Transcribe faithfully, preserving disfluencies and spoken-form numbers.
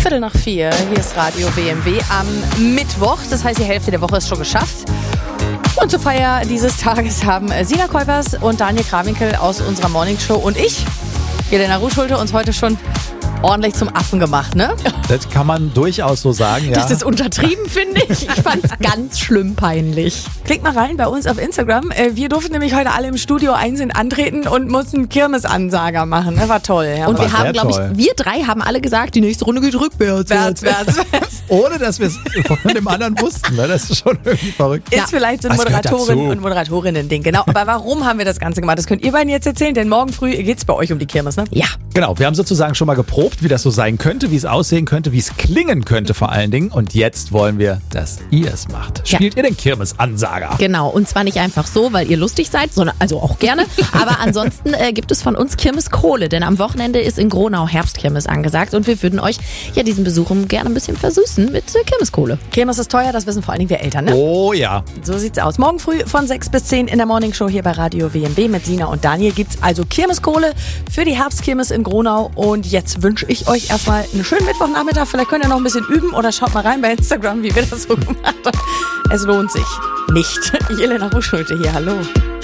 Viertel nach vier, hier ist Radio B M W am Mittwoch. Das heißt, die Hälfte der Woche ist schon geschafft. Und zur Feier dieses Tages haben Sina Kuipers und Daniel Krawinkel aus unserer Morningshow und ich, Jelena Ruschulze, uns heute schon ordentlich zum Affen gemacht, ne? Das kann man durchaus so sagen, ja. Das ist untertrieben, finde ich. Ich fand's ganz schlimm peinlich. Klickt mal rein bei uns auf Instagram. Wir durften nämlich heute alle im Studio einzeln antreten und mussten Kirmesansager machen. Das war toll. Ja. Und wir haben, glaube ich, toll. wir drei haben alle gesagt, die nächste Runde geht rückwärts. Wärts, wärts, wärts. Ohne, dass wir es von dem anderen wussten. Ne? Das ist schon irgendwie verrückt. Ist vielleicht so ein Das gehört Moderatorin- dazu. und Moderatorinnen-Ding. Genau. Aber warum haben wir das Ganze gemacht? Das könnt ihr beiden jetzt erzählen, denn morgen früh geht's bei euch um die Kirmes, ne? Ja. Genau, wir haben sozusagen schon mal geprobt, wie das so sein könnte, wie es aussehen könnte, wie es klingen könnte vor allen Dingen. Und jetzt wollen wir, dass ihr es macht. Ja. Spielt ihr den Kirmesansager? Genau, und zwar nicht einfach so, weil ihr lustig seid, sondern also auch gerne. Aber ansonsten äh, gibt es von uns Kirmeskohle, denn am Wochenende ist in Gronau Herbstkirmes angesagt und wir würden euch ja diesen Besuch gerne ein bisschen versüßen mit äh, Kirmeskohle. Kirmes ist teuer, das wissen vor allen Dingen wir Eltern, ne? Oh ja. So sieht's aus. Morgen früh von sechs bis zehn in der Morningshow hier bei Radio W M W mit Sina und Daniel gibt's also Kirmeskohle für die Herbstkirmes in Gronau. Und jetzt wünsche ich euch erstmal einen schönen Mittwochnachmittag. Vielleicht könnt ihr noch ein bisschen üben oder schaut mal rein bei Instagram, wie wir das so gemacht haben. Es lohnt sich nicht. Jelena Ruschulze hier, hallo.